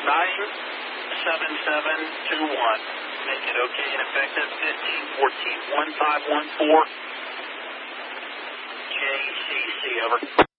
97721. Make it okay and effective 1514. 1514. JCC, over.